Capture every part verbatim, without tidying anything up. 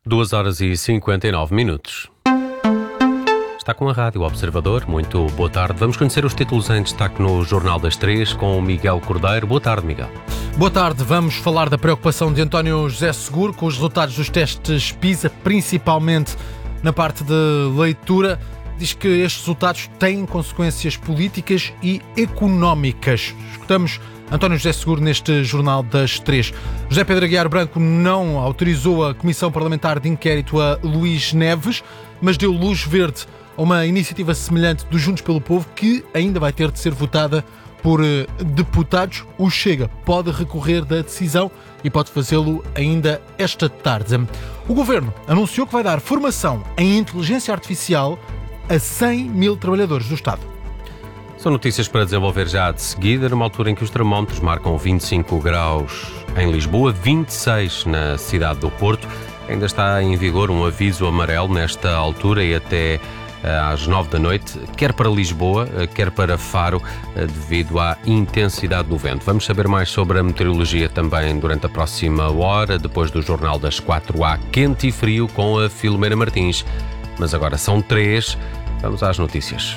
duas horas e cinquenta e nove minutos. Está com a Rádio Observador. Muito boa tarde. Vamos conhecer os títulos em destaque no Jornal das Três com o Miguel Cordeiro. Boa tarde, Miguel. Boa tarde. Vamos falar da preocupação de António José Seguro com os resultados dos testes PISA, principalmente na parte de leitura. Diz que estes resultados têm consequências políticas e económicas. Escutamos António José Seguro neste Jornal das Três. José Pedro Aguiar Branco não autorizou a Comissão Parlamentar de Inquérito a Luís Neves, mas deu luz verde a uma iniciativa semelhante do Juntos pelo Povo que ainda vai ter de ser votada por deputados. O Chega pode recorrer da decisão e pode fazê-lo ainda esta tarde. O Governo anunciou que vai dar formação em inteligência artificial a cem mil trabalhadores do Estado. São notícias para desenvolver já de seguida, numa altura em que os termómetros marcam vinte e cinco graus em Lisboa, vinte e seis na cidade do Porto. Ainda está em vigor um aviso amarelo nesta altura e até às nove da noite, quer para Lisboa, quer para Faro, devido à intensidade do vento. Vamos saber mais sobre a meteorologia também durante a próxima hora, depois do Jornal das Quatro, há Quente e Frio com a Filomena Martins. Mas agora são três, vamos às notícias.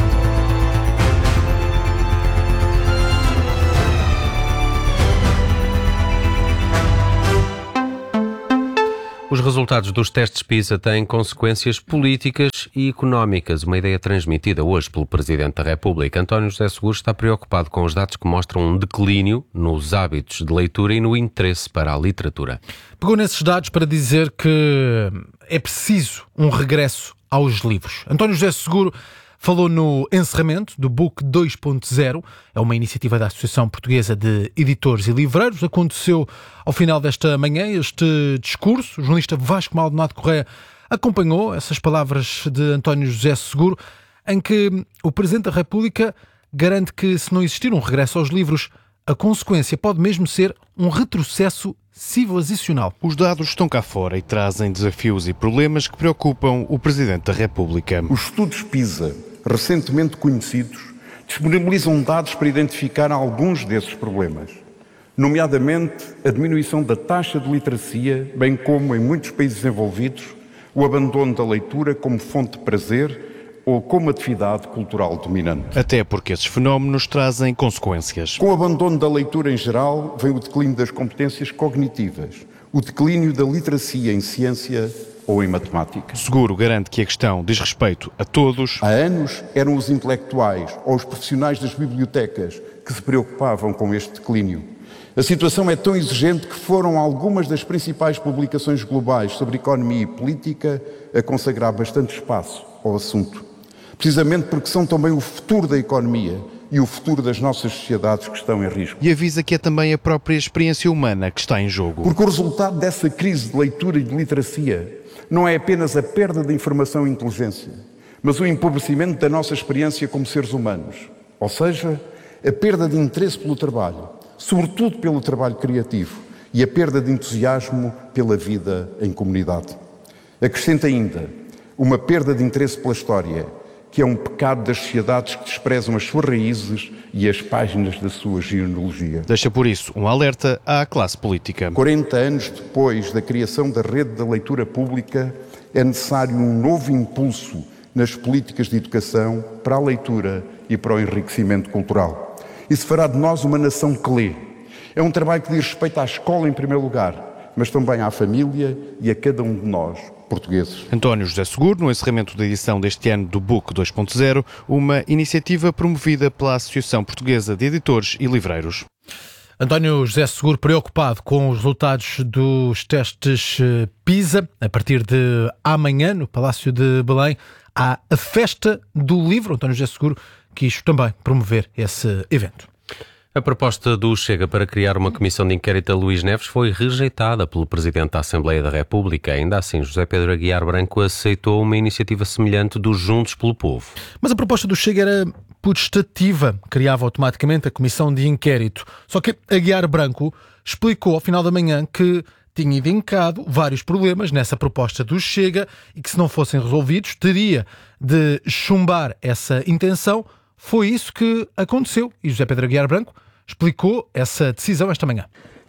Os resultados dos testes PISA têm consequências políticas e económicas, uma ideia transmitida hoje pelo Presidente da República. António José Seguro está preocupado com os dados que mostram um declínio nos hábitos de leitura e no interesse para a literatura. Pegou nesses dados para dizer que é preciso um regresso aos livros. António José Seguro falou no encerramento do Book dois ponto zero, é uma iniciativa da Associação Portuguesa de Editores e Livreiros. Aconteceu ao final desta manhã este discurso. O jornalista Vasco Maldonado Correia acompanhou essas palavras de António José Seguro, em que o Presidente da República garante que, se não existir um regresso aos livros, a consequência pode mesmo ser um retrocesso civilizacional. Os dados estão cá fora e trazem desafios e problemas que preocupam o Presidente da República. Os estudos PISA, recentemente conhecidos, disponibilizam dados para identificar alguns desses problemas, nomeadamente a diminuição da taxa de literacia, bem como, em muitos países desenvolvidos, o abandono da leitura como fonte de prazer ou como atividade cultural dominante. Até porque esses fenómenos trazem consequências. Com o abandono da leitura em geral, vem o declínio das competências cognitivas, o declínio da literacia em ciência ou em matemática. Seguro garante que a questão diz respeito a todos. Há anos eram os intelectuais ou os profissionais das bibliotecas que se preocupavam com este declínio. A situação é tão exigente que foram algumas das principais publicações globais sobre economia e política a consagrar bastante espaço ao assunto. Precisamente porque são também o futuro da economia e o futuro das nossas sociedades que estão em risco. E avisa que é também a própria experiência humana que está em jogo. Porque o resultado dessa crise de leitura e de literacia não é apenas a perda de informação e inteligência, mas o empobrecimento da nossa experiência como seres humanos. Ou seja, a perda de interesse pelo trabalho, sobretudo pelo trabalho criativo, e a perda de entusiasmo pela vida em comunidade. Acrescenta ainda uma perda de interesse pela história, que é um pecado das sociedades que desprezam as suas raízes e as páginas da sua genealogia. Deixa por isso um alerta à classe política. quarenta anos depois da criação da rede da leitura pública, é necessário um novo impulso nas políticas de educação para a leitura e para o enriquecimento cultural. Isso fará de nós uma nação que lê. É um trabalho que diz respeito à escola em primeiro lugar, mas também à família e a cada um de nós, portugueses. António José Seguro, no encerramento da edição deste ano do Book dois ponto zero, uma iniciativa promovida pela Associação Portuguesa de Editores e Livreiros. António José Seguro preocupado com os resultados dos testes PISA. A partir de amanhã, no Palácio de Belém, há a Festa do Livro. António José Seguro quis também promover esse evento. A proposta do Chega para criar uma comissão de inquérito a Luís Neves foi rejeitada pelo Presidente da Assembleia da República. Ainda assim, José Pedro Aguiar Branco aceitou uma iniciativa semelhante dos Juntos pelo Povo. Mas a proposta do Chega era putestativa, criava automaticamente a comissão de inquérito. Só que Aguiar Branco explicou ao final da manhã que tinha identificado vários problemas nessa proposta do Chega e que, se não fossem resolvidos, teria de chumbar essa intenção. Foi isso que aconteceu e José Pedro Aguiar Branco explicou essa decisão esta manhã.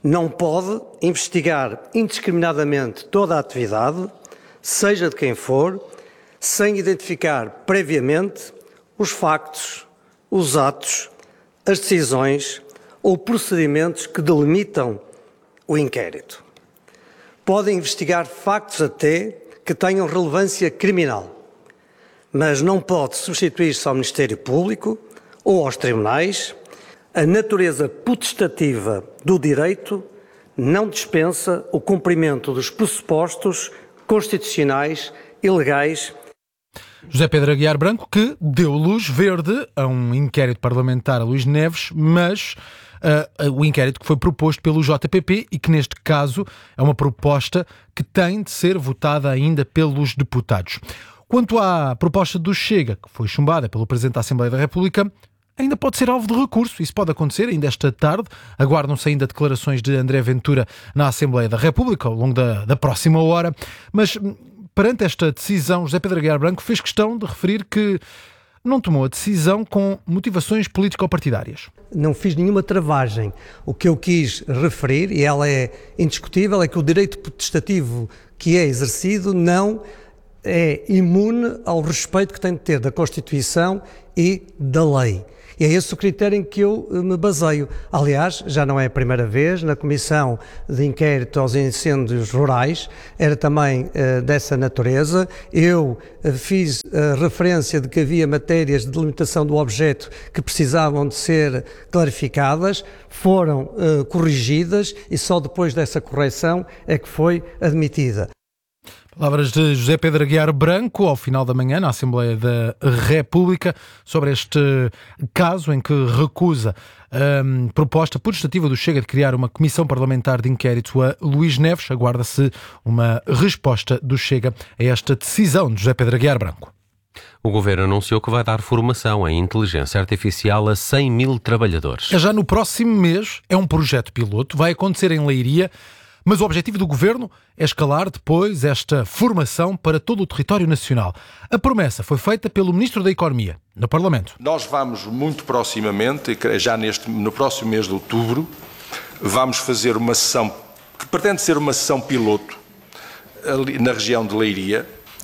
não pode investigar indiscriminadamente toda a atividade, seja de quem for, sem identificar previamente os factos, os atos, as decisões ou procedimentos que delimitam o inquérito. Pode investigar factos até que tenham relevância criminal, mas não pode substituir-se ao Ministério Público ou aos tribunais. A natureza potestativa do direito não dispensa o cumprimento dos pressupostos constitucionais e legais. José Pedro Aguiar Branco, que deu luz verde a um inquérito parlamentar a Luís Neves, mas uh, o inquérito que foi proposto pelo J P P e que, neste caso, é uma proposta que tem de ser votada ainda pelos deputados. Quanto à proposta do Chega, que foi chumbada pelo Presidente da Assembleia da República, ainda pode ser alvo de recurso. Isso pode acontecer ainda esta tarde. Aguardam-se ainda declarações de André Ventura na Assembleia da República ao longo da, da próxima hora. Mas, perante esta decisão, José Pedro Aguiar Branco fez questão de referir que não tomou a decisão com motivações político-partidárias. Não fiz nenhuma travagem. O que eu quis referir, e ela é indiscutível, é que o direito potestativo que é exercido não é imune ao respeito que tem de ter da Constituição e da lei. E é esse o critério em que eu me baseio. Aliás, já não é a primeira vez, na Comissão de Inquérito aos Incêndios Rurais, era também uh, dessa natureza. Eu uh, fiz a referência de que havia matérias de delimitação do objeto que precisavam de ser clarificadas, foram uh, corrigidas e só depois dessa correção é que foi admitida. Palavras de José Pedro Aguiar Branco, ao final da manhã, na Assembleia da República, sobre este caso em que recusa a um, proposta potestativa do Chega de criar uma comissão parlamentar de inquérito a Luís Neves. Aguarda-se uma resposta do Chega a esta decisão de José Pedro Aguiar Branco. O Governo anunciou que vai dar formação em inteligência artificial a cem mil trabalhadores. Já no próximo mês, é um projeto piloto, vai acontecer em Leiria, mas o objetivo do Governo é escalar depois esta formação para todo o território nacional. A promessa foi feita pelo Ministro da Economia, no Parlamento. Nós vamos muito proximamente, já neste, no próximo mês de outubro, vamos fazer uma sessão, que pretende ser uma sessão piloto, ali na região de Leiria,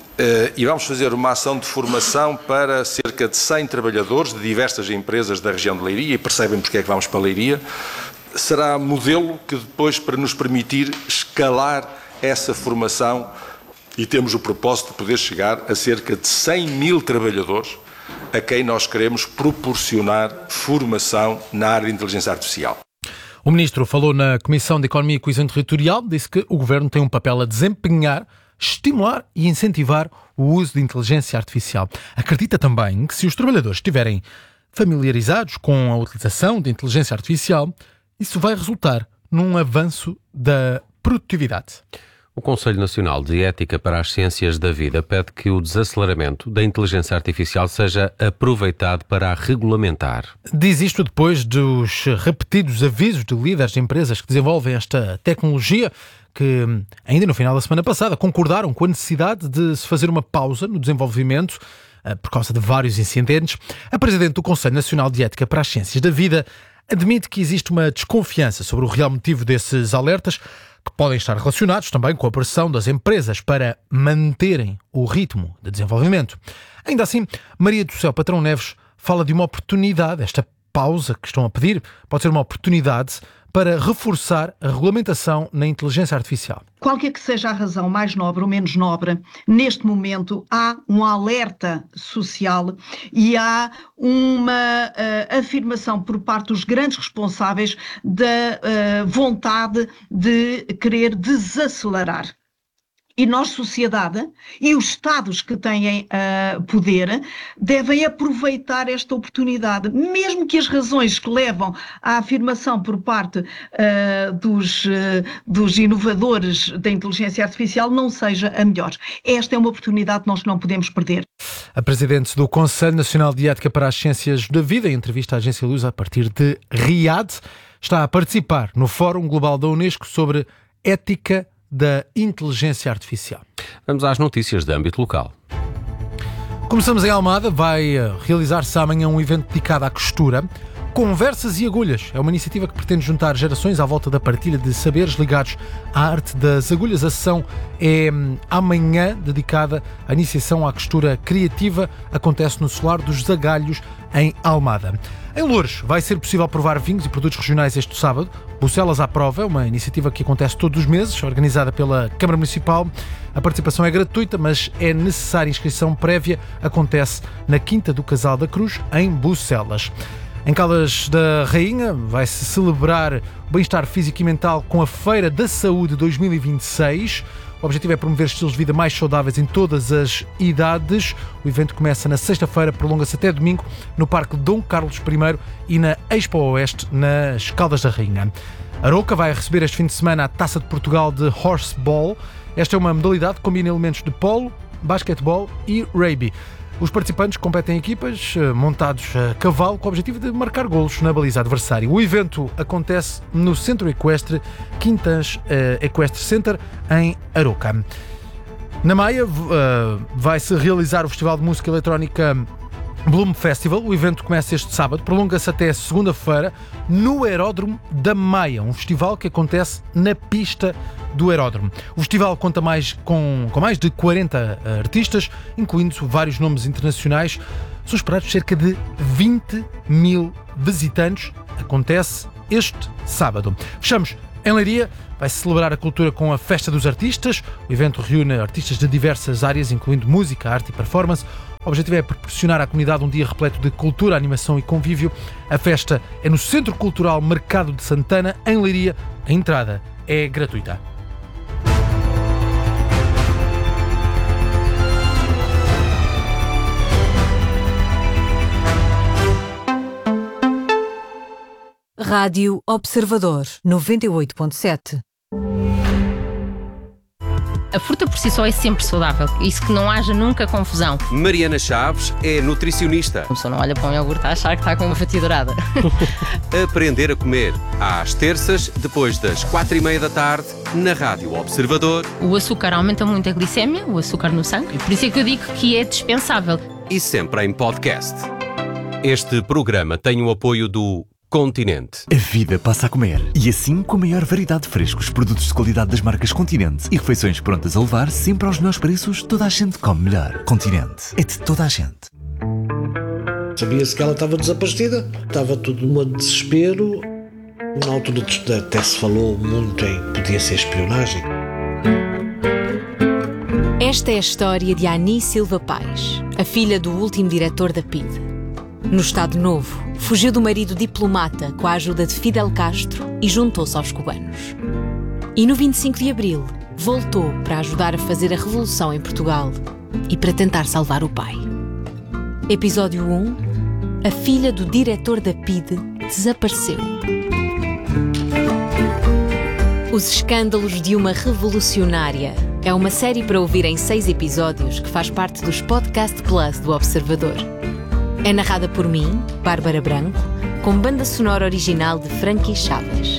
e vamos fazer uma ação de formação para cerca de cem trabalhadores de diversas empresas da região de Leiria, e percebem porque é que vamos para Leiria. Será modelo que depois, para nos permitir escalar essa formação, e temos o propósito de poder chegar a cerca de cem mil trabalhadores a quem nós queremos proporcionar formação na área de inteligência artificial. O Ministro falou na Comissão de Economia e Coesão Territorial, disse que o Governo tem um papel a desempenhar, estimular e incentivar o uso de inteligência artificial. Acredita também que, se os trabalhadores estiverem familiarizados com a utilização de inteligência artificial, isso vai resultar num avanço da produtividade. O Conselho Nacional de Ética para as Ciências da Vida pede que o desaceleramento da inteligência artificial seja aproveitado para a regulamentar. Diz isto depois dos repetidos avisos de líderes de empresas que desenvolvem esta tecnologia, que ainda no final da semana passada concordaram com a necessidade de se fazer uma pausa no desenvolvimento por causa de vários incidentes. A Presidente do Conselho Nacional de Ética para as Ciências da Vida admite que existe uma desconfiança sobre o real motivo desses alertas, que podem estar relacionados também com a pressão das empresas para manterem o ritmo de desenvolvimento. Ainda assim, Maria do Céu Patrão Neves fala de uma oportunidade. Esta pausa que estão a pedir pode ser uma oportunidade para reforçar a regulamentação na inteligência artificial. Qualquer que seja a razão, mais nobre ou menos nobre, neste momento há um alerta social e há uma uh, afirmação por parte dos grandes responsáveis da uh, vontade de querer desacelerar. E nós, sociedade, e os Estados que têm uh, poder, devem aproveitar esta oportunidade, mesmo que as razões que levam à afirmação por parte uh, dos, uh, dos inovadores da inteligência artificial não seja a melhor. Esta é uma oportunidade que nós não podemos perder. A Presidente do Conselho Nacional de Ética para as Ciências da Vida, em entrevista à Agência Lusa a partir de Riad, está a participar no Fórum Global da Unesco sobre ética da inteligência artificial. Vamos às notícias de âmbito local. Começamos em Almada. Vai realizar-se amanhã um evento dedicado à costura. Conversas e Agulhas é uma iniciativa que pretende juntar gerações à volta da partilha de saberes ligados à arte das agulhas. A sessão é amanhã, dedicada à iniciação à costura criativa. Acontece no Solar dos Zagalhos, em Almada. Em Loures vai ser possível provar vinhos e produtos regionais este sábado. Bucelas à Prova é uma iniciativa que acontece todos os meses, organizada pela Câmara Municipal. A participação é gratuita, mas é necessária inscrição prévia. Acontece na Quinta do Casal da Cruz, em Bucelas. Em Caldas da Rainha vai-se celebrar o bem-estar físico e mental com a Feira da Saúde dois mil e vinte e seis. O objetivo é promover estilos de vida mais saudáveis em todas as idades. O evento começa na sexta-feira, prolonga-se até domingo no Parque Dom Carlos I e na Expo Oeste, nas Caldas da Rainha. Arouca vai receber este fim de semana a Taça de Portugal de Horseball. Esta é uma modalidade que combina elementos de polo, basquetebol e rugby. Os participantes competem em equipas montados a cavalo com o objetivo de marcar golos na baliza adversária. O evento acontece no Centro Equestre Quintas uh, Equestre Center, em Arouca. Na Maia uh, vai-se realizar o Festival de Música Eletrónica Bloom Festival. O evento começa este sábado, prolonga-se até segunda-feira no Aeródromo da Maia, um festival que acontece na pista do aeródromo. O festival conta mais com, com mais de quarenta artistas, incluindo vários nomes internacionais. São esperados cerca de vinte mil visitantes. Acontece este sábado. Fechamos em Leiria. Vai-se celebrar a cultura com a Festa dos Artistas. O evento reúne artistas de diversas áreas, incluindo música, arte e performance. O objetivo é proporcionar à comunidade um dia repleto de cultura, animação e convívio. A festa é no Centro Cultural Mercado de Santana, em Leiria. A entrada é gratuita. Rádio Observador, noventa e oito ponto sete. A fruta por si só é sempre saudável. Isso que não haja nunca confusão. Mariana Chaves é nutricionista. A pessoa não olha para um iogurte a achar que está com uma fatia dourada. Aprender a comer. Às terças, depois das quatro e meia da tarde, na Rádio Observador. O açúcar aumenta muito a glicémia, o açúcar no sangue. Por isso é que eu digo que é dispensável. E sempre em podcast. Este programa tem o apoio do Continente. A vida passa a comer. E assim, com a maior variedade de frescos, produtos de qualidade das marcas Continente e refeições prontas a levar, sempre aos melhores preços, toda a gente come melhor. Continente. É de toda a gente. Sabia-se que ela estava desaparecida. Estava tudo num desespero. Na altura até se falou muito em que podia ser espionagem. Esta é a história de Ani Silva Paes, a filha do último diretor da P I D. No Estado Novo, fugiu do marido diplomata com a ajuda de Fidel Castro e juntou-se aos cubanos. E no vinte e cinco de abril, voltou para ajudar a fazer a revolução em Portugal e para tentar salvar o pai. Episódio um. A filha do diretor da P I D desapareceu. Os escândalos de uma revolucionária é uma série para ouvir em seis episódios que faz parte dos Podcast Plus do Observador. É narrada por mim, Bárbara Branco, com banda sonora original de Frankie Chaves.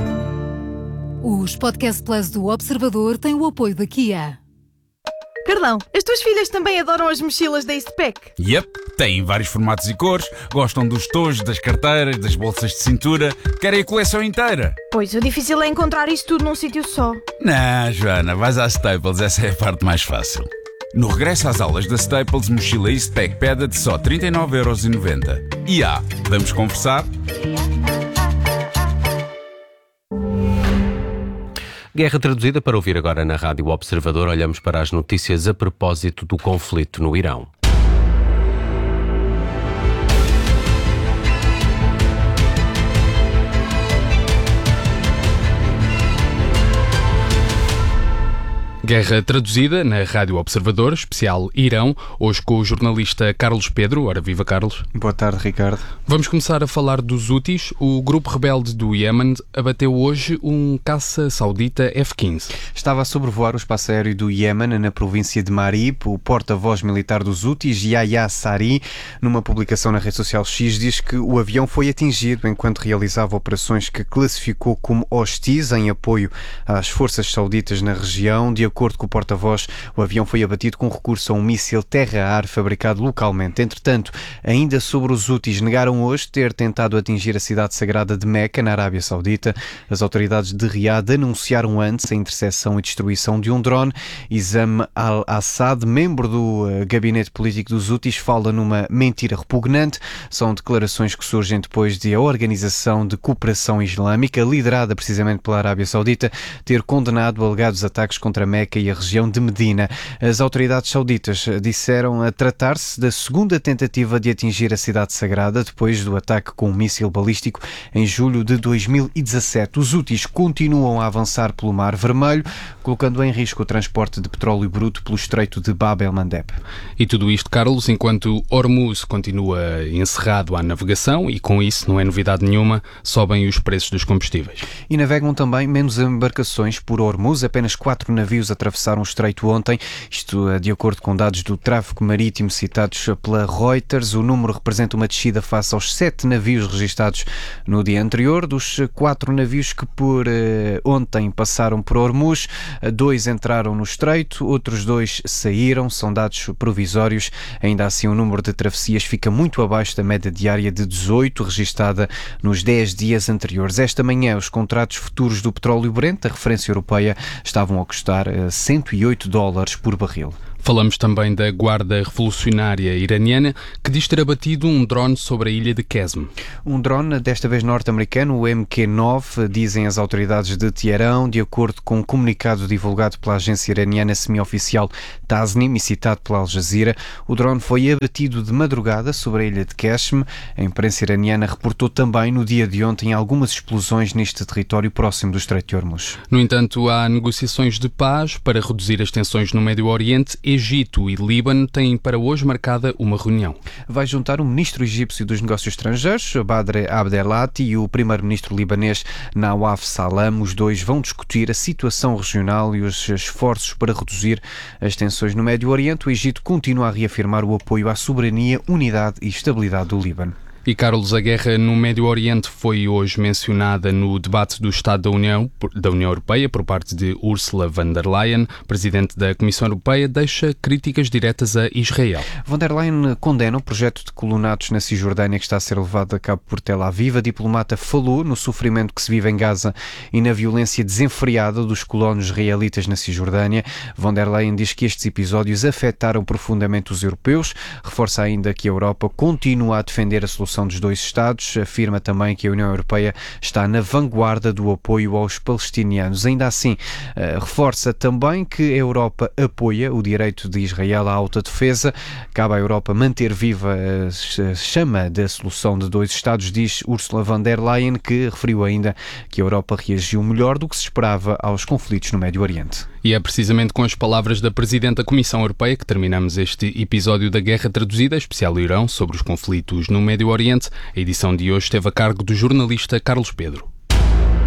Os Podcast Plus do Observador têm o apoio da Kia. Carlão, as tuas filhas também adoram as mochilas da Eastpak? Yep, têm vários formatos e cores, gostam dos tojos, das carteiras, das bolsas de cintura, querem a coleção inteira. Pois, o difícil é encontrar isso tudo num sítio só. Não, Joana, vais à Staples, essa é a parte mais fácil. No regresso às aulas da Staples, mochila Eastpak Peda de só trinta e nove euros e noventa. E ah, vamos conversar? Guerra traduzida para ouvir agora na Rádio Observador. Olhamos para as notícias a propósito do conflito no Irão. Guerra traduzida na Rádio Observador, especial Irão, hoje com o jornalista Carlos Pedro. Ora, viva Carlos. Boa tarde, Ricardo. Vamos começar a falar dos Houthis. O grupo rebelde do Iémen abateu hoje um caça saudita F quinze. Estava a sobrevoar o espaço aéreo do Iémen, na província de Marib. O porta-voz militar dos Houthis, Yahya Sari, numa publicação na rede social X, diz que o avião foi atingido enquanto realizava operações que classificou como hostis em apoio às forças sauditas na região. De acordo com o porta-voz, o avião foi abatido com recurso a um míssil terra-ar fabricado localmente. Entretanto, ainda sobre os Houthis, negaram hoje ter tentado atingir a cidade sagrada de Meca, na Arábia Saudita. As autoridades de Riad anunciaram antes a interseção e destruição de um drone. Isam al-Assad, membro do gabinete político dos Houthis, fala numa mentira repugnante. São declarações que surgem depois de a Organização de Cooperação Islâmica, liderada precisamente pela Arábia Saudita, ter condenado alegados ataques contra Meca e a região de Medina. As autoridades sauditas disseram a tratar-se da segunda tentativa de atingir a cidade sagrada depois do ataque com um míssil balístico em julho de dois mil e dezassete. Os Houthis continuam a avançar pelo Mar Vermelho, colocando em risco o transporte de petróleo bruto pelo Estreito de Bab el-Mandeb. E tudo isto, Carlos, enquanto Hormuz continua encerrado à navegação e com isso não é novidade nenhuma, sobem os preços dos combustíveis. E navegam também menos embarcações por Hormuz. Apenas quatro navios atravessaram o Estreito ontem, isto de acordo com dados do tráfego marítimo citados pela Reuters. O número representa uma descida face aos sete navios registados no dia anterior. Dos quatro navios que por eh, ontem passaram por Hormuz, dois entraram no Estreito, outros dois saíram, são dados provisórios. Ainda assim, o número de travessias fica muito abaixo da média diária de dezoito, registada nos dez dias anteriores. Esta manhã, os contratos futuros do petróleo Brent, a referência europeia, estavam a custar cento e oito dólares por barril. Falamos também da Guarda Revolucionária Iraniana, que diz ter abatido um drone sobre a ilha de Qesm. Um drone, desta vez norte-americano, o M Q nove, dizem as autoridades de Teherão, de acordo com um comunicado divulgado pela agência iraniana semi-oficial Tasnim e citado pela Al Jazeera. O drone foi abatido de madrugada sobre a ilha de Qesm. A imprensa iraniana reportou também no dia de ontem algumas explosões neste território próximo do Estreito de Hormuz. No entanto, há negociações de paz para reduzir as tensões no Médio Oriente. Egito e Líbano têm para hoje marcada uma reunião. Vai juntar o ministro egípcio dos Negócios Estrangeiros, Badr Abdelhati, e o primeiro-ministro libanês, Nawaf Salam. Os dois vão discutir a situação regional e os esforços para reduzir as tensões no Médio Oriente. O Egito continua a reafirmar o apoio à soberania, unidade e estabilidade do Líbano. E, Carlos, a guerra no Médio Oriente foi hoje mencionada no debate do Estado da União, da União Europeia por parte de Ursula von der Leyen. Presidente da Comissão Europeia deixa críticas diretas a Israel. Von der Leyen condena o projeto de colonatos na Cisjordânia que está a ser levado a cabo por Tel Aviv. A diplomata falou no sofrimento que se vive em Gaza e na violência desenfreada dos colonos israelitas na Cisjordânia. Von der Leyen diz que estes episódios afetaram profundamente os europeus. Reforça ainda que a Europa continua a defender a solução dos dois Estados. Afirma também que a União Europeia está na vanguarda do apoio aos palestinianos. Ainda assim, reforça também que a Europa apoia o direito de Israel à autodefesa. Cabe à Europa manter viva a chama da solução de dois Estados, diz Ursula von der Leyen, que referiu ainda que a Europa reagiu melhor do que se esperava aos conflitos no Médio Oriente. E é precisamente com as palavras da Presidente da Comissão Europeia que terminamos este episódio da Guerra Traduzida, especial Irão, sobre os conflitos no Médio Oriente. A edição de hoje esteve a cargo do jornalista Carlos Pedro.